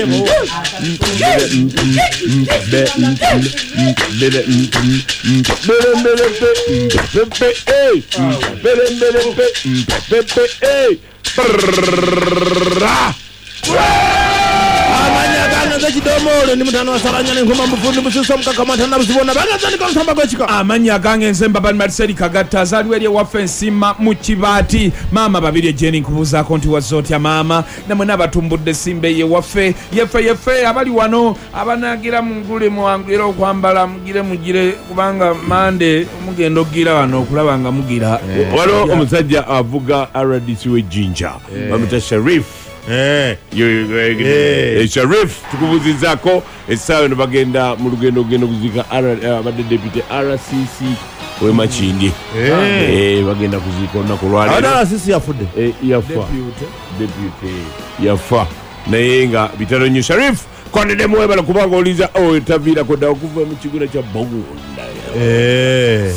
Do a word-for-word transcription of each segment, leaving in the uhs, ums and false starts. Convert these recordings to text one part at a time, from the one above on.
Kidomolo ni mutano wasaranya ne ngoma mbufundu bususo mkakamata na buzibona bagazani kwa nsamba kwechika amanya gange nsemba ban Marcel Kagata zaliwe wafe nsima mu kibati mama babiri Jenny kubuza konti wazoti ya mama na mwana batumbudde simbe ye wafe yefe yefe abali wano abanagira mungule muwangiro okwambala mugire mugire kubanga mande mugendo gira wano okulabanga mugira walo omusajja avuga R D C we Jinja bamuta Sharif Eh, yo eh Sharif tukubuzizako esawe no bagenda mu lugendo gendo kuzika abadde deputy R C C we Machindi eh bagenda kuzika na kulwala R C C yafudde eh yafa deputy yafa naye nga bitalo nyu Sharif kondede mwebala kubanga oliza o tavira koda okuva mu kiguna kya Bogunda eh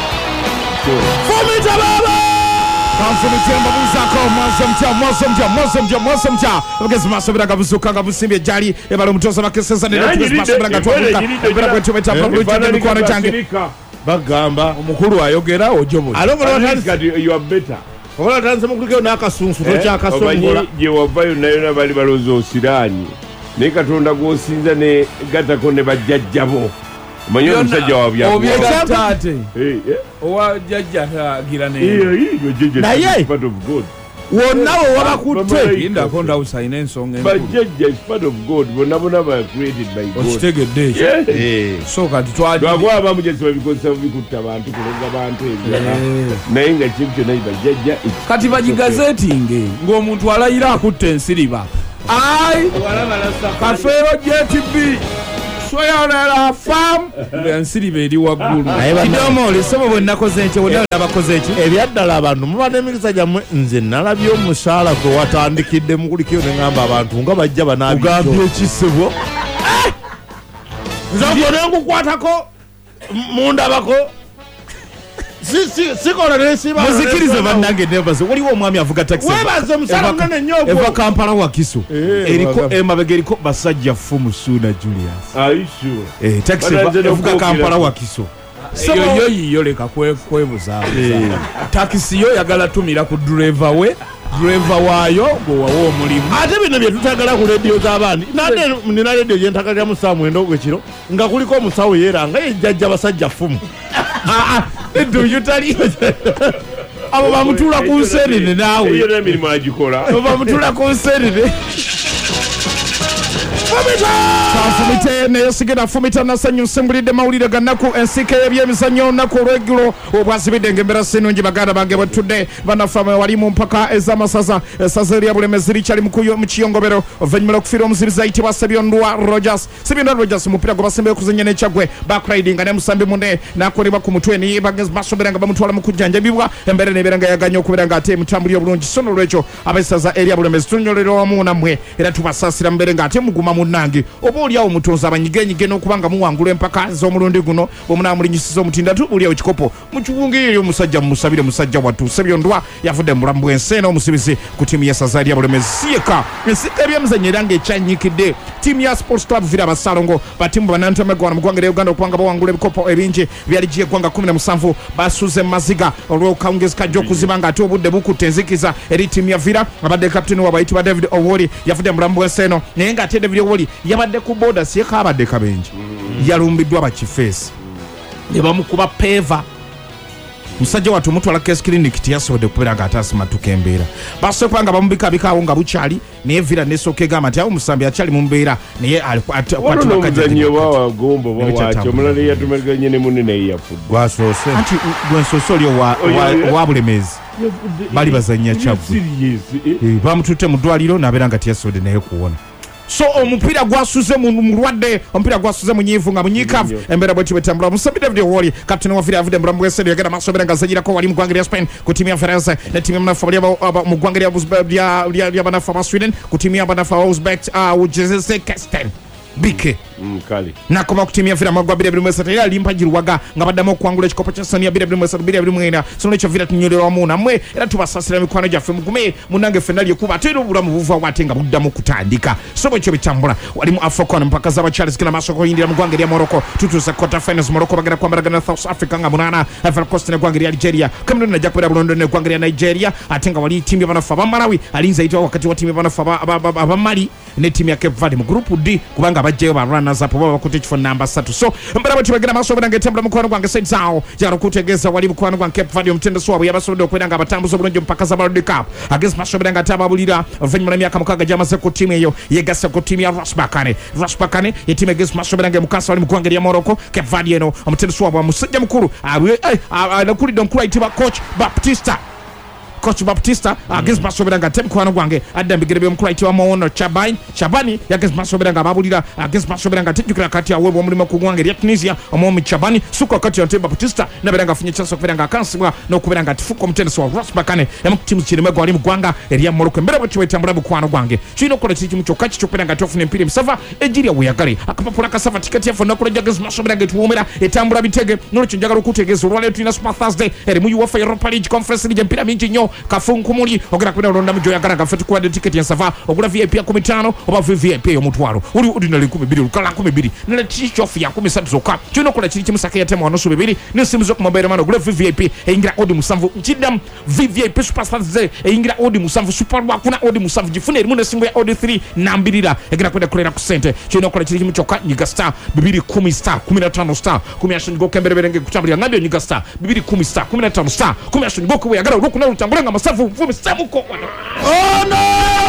Fomita baba Kansumi temba buzako mwazamcha mwazamcha mwazamcha mwazamcha bagezi masabira gabuzuka gabusimbye jali ebalo mutoza bakeseza ne bagezi masabira gatobuka ebera kwetu betamba bulujje mikwana cyange bagamba omukulu ayogera ojobo alo you are better obola tanze mukulike nakasunsu to kyakasongola je wavayo nayo nabali balozo osirani ne katonda gosinza ne gatako ne bajjajjabo manyo musajja wa bya obyagatate eh owa jajja girane iyo jajja naye part of God wonawo wabakutte inda konda usaine ensonga but jajja is part of God bonabona ba created by God okitegedde eh so kati twaje bagwa bamujezi babikosa bikutta abantu kulonga bantu ebyo naye nga kibyo naye bajjajja kati bajigazetinge ng'omuntu alayira akutte ensiriba ai kafeero J T B soyala fam ensiriba eri waggulu kidomole sebo bwennakoze nche wonna abakoze eki ebyaddala abantu mubadde emikisa gyammwe nze nalabye omusaala gwe watandikidde mukulikiro ne ngamba abantu nga bajja banaagambye ekisebo nze ogwo nengukwatako mundabako si si sikola nesiba muzikirize bannange nebaze waliwo omwami avuga taxi webaze musala munene nnyo ogwo eva Kampala wa Kiso eriko emabega eriko basajja fumu Suna Julius aishu eh taxi evuga Kampala wa Kiso yo yo yiyo leka kwe kwebuza taxi yo yagala tumira ku driver we driver wayo go wawo mulimu ate bino bye tutagala ku radio z'abandi nade nina radio je ntakalira mu saa mwenda ogwekiro nga kuliko omusawo yeranga ejjajja basajja fumu ah edo yutali abo bamutula ku nserine nawe iyo na mirimu agikola abo bamutula ku nserine Fumita! Fumita ne yasigera fumita nasanyu sembulide mawulire gannaku ensike ebyemizannyo naku regulo obwazibidde ngembera sinungi baganda bange bwetudde banafame wali mu mpaka ez'amasaza esaza erya Bulemezi likyali mu kiyongobero oluvannyuma okufiira omuzibizi ayitibwa Sebyondwa Rogers Sebyondwa Rogers omupira gwe basembeyo okuzannya n'ekyagwe backriding ne musambi munne nakolebwa ku mutwe ne bagezi basobera nga bamutwala mu kujjanjabibwa embere nebeera nga yaganya okubeera nga ate emutambuli obulungi so nolwekyo abesaza erya Bulemezi tunyolera wamu nammwe era tubasaasira mbeere nga ate muguma munange oba oli awo mutonzi abanyigenyige n'okubanga muwangula empaka z'omulundi guno bwemunaamulinyisiza omutindatu buli awo kikopo mukiwungirire omusajja mumusabire musajja wattu Sebyondwa yavudde mu bulamu bw'ensi n'omusibizi ku ttiimu y'essaza erya Bulemezi siyeka ensika ebyemizannyo era ng'ekyanyikidde ttiimu ya Sports Club Villa Basalongo batiimu banantamegwana mu ggwanga ly'Uganda okubanga bawangula ebikopo ebingi byali gy'eggwanga kumi na musanvu basuze maziga olw'okawungezi kajja okuziba ng'ate obudde bukutte enzikiza eri ttiimu ya Villa abadde kapiteni waabwe ayitibwa David Owori yavudde mu bulamu bw'ensi eno naye ng'ate David Owori yabadde ku boda siyeka abadde kabenji yalumbiddwa bakifeesi ne bamukuba peva musajja watu mutwala case clinic tiyasobodde kubeera nga atasimatuka embeera basobola nga bamubikabikaawo nga bukyali naye Villa nesooka egamba nti awo musambi akyali mu mbeera naye omuzannyo bawagomba bawakyo omulala yatumaganye ne munne naye yafudde gwasoose anti gwensoose oli owa Bulemezi bali bazannya kyagwe bamututte mu ddwaliro nabeera nga tiyasobodde naye kuwona so omupira gwasuze mu mulwadde omupira gwasuze mu nyivu nga munyikavu embera bwe tibetambula musambi David Owori kapiteni wa Villa avudde mulamu bw'esseedo yagenda maaso beera nga azanyirako wali mu ggwanga lya Spain ku ttiimu ya France ne ttiimu y'abanafu mu ggwanga lya banafu aba Sweden ku ttiimu y'abanafu aba Uzbek Uzbekistan bike mkali nakoma kutimia vira magwa bira biri mwesa tera limpa jiruwaga nga badamo kwangula chikopo cha Sonia bira biri mwesa bira biri mwena sono cho vira tunyolero muna mwe era tubasasira mikwano jaffe mugume munange fenali kuba tero buramu buva watenga buddamu kutandika sobo cho bitambula wali mu Afcon mpaka za Charles kila masoko yindira mugwange ya Morocco tutuza quarter finals Morocco bagera kwambara na South Africa nga munana Ivory Coast ne gwange ya Algeria Cameroon na jakubira bulondo ne gwange ya Nigeria atenga wali timu ya banafa ba Malawi alinza ito wakati wa timu ya banafa ba Mali ne timu ya Cape Verde mu group D kubanga bajje ba runners up baba kuti for number three so mbara bati bagera maso bange tembula mukwano gwange side zao jaro kutegeza wali mukwano gwange Cape Verde mtendo so yabasodo kwenda batambuzo bulonjo mpaka za World Cup against maso bange tababulira venye na myaka mukaga jama se ku timu eyo yegasa ku timu ya Rasbakane Rasbakane yetime against maso bange mukasa wali mugwange ya Morocco Cape Verde eno mtendo so wa musajja mukuru awe anakuli donkura itiba coach Baptista Coach Baptista against Masoberanga tem kwano gwange adda mbigirebe mukuru itiwa Maono Chabani Chabani against Masoberanga babulira against Masoberanga tijukira kati ya webo mulimo kugwange ya Tunisia omomi Chabani suko kati ya Temba Baptista na beranga funye chance kuberanga kansibwa no kuberanga tifuko mtenso wa Rasbakane emu timu chirime gwali mugwanga eria Morocco mbere bati wetambula mukwano gwange chino kola tichi muchokachi chokuberanga tofune mpire msava ejiria weyagale akapapula kasava tiketi ya fona kola against Masoberanga tuomera etambula bitege no chinjagalo kutegeza rwale tuna Super Thursday eri mu UEFA Europa League Conference League mpira minji nyo kafunkumuli ogera kwenda ronda mjo ya gara fete kwa ticket ya sava ogura V I P ya kumi na tano oba V I P ya mutwaro uli ordinary kumi na mbili ukala kumi na mbili nile t-shirt ya kumi na tatu zoka chuno kola chiri chimusaka ya tema wanosu bibili ni simu zo kumabere mano ogura V I P e ingira odi musamvu nchidam V I P superstar ze e ingira odi musamvu super wa kuna odi musamvu jifune mune simu ya odi three na mbirira egera kwenda kulera kusente chuno kola chiri chimuchoka nyiga star bibili kumi star kumi na tano star kumi ya shungo kembere berenge kutamblia ngabio nyiga star bibili kumi star kumi na tano star kumi ya shungo kuwe agara uruku na utambulanga masavu mfume samuko oh no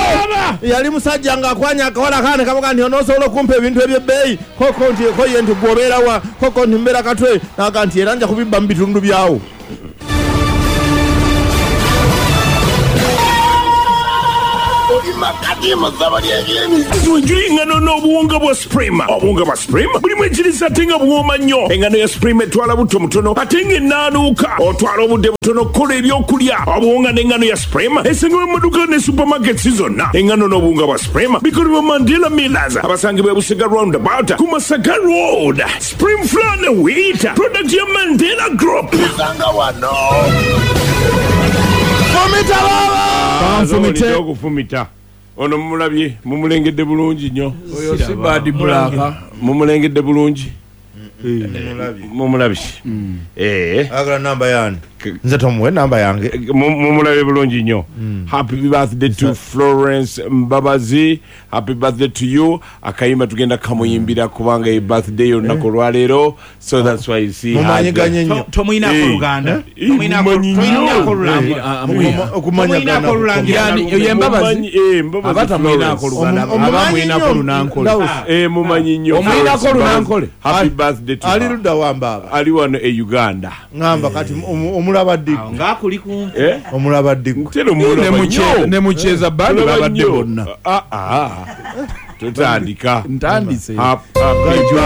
yali musajja nga akwanya akawala kane kaboga nti onosobola kumpa ebintu ebyebbeeyi koko nti koye nti gwobera wa koko nti mbera katwe naga nti era nja kubibba mu bitundu byawo Makadima zabali yagiremi Tuwenjuri ingano no buwonga bwa Supreme Obuwonga bwa Supreme Buli mwechirisa tenga buwoma nyo Engano ya Supreme twala buto mutono Atenge nanuka Otwala obudde butono kola ebyokulya Obuwonga n'engano ya Supreme Esengewe maduka ne supermarket zonna Engano no buwonga bwa Supreme Bikolebwa Mandela Millers Abasange bwe Busega roundabout ku Masaka Road Supreme Flour ne wheat Product ya Mandela Group Bisanga wano Fumita baba Fumita okufumita ono mumulabye mumulengedde bulungi nnyo oyo si bad black mumulengedde bulungi mumulabye eh agala namba yange nze tomuwe namba yange mumulabye bulungi nnyo happy birthday to Florence Mbabazi happy birthday to you akayimba tugenda kamuyimbira kubanga e birthday yo nako lwalero so that's why you see mumanyiganye nnyo tomuyina ko Uganda tomuyina ko tomuyina ko Uganda okumanya ko yani yo Mbabazi eh Mbabazi abatamuyina ko Uganda abamuyina ko Lunankole eh mumanyi nnyo omuyina ko Lunankole happy birthday to ali ludda wamba ali wano e Uganda ngamba kati omulaba ddiku ngakuli ku eh omulaba ddiku tero mulaba nnyo ne mucheza bandi babadde bonna ah ah tutandika ntandise happy